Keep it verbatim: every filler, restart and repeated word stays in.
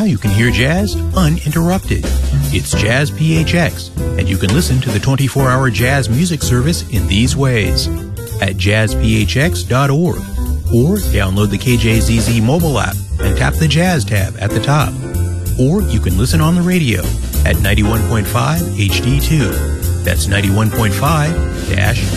Now you can hear jazz uninterrupted. It's Jazz P H X, and you can listen to the twenty-four hour jazz music service in these ways: at jazz p h x dot org, or download the K J Z Z mobile app and tap the Jazz tab at the top. Or you can listen on the radio at ninety-one point five H D two. That's ninety-one point five dash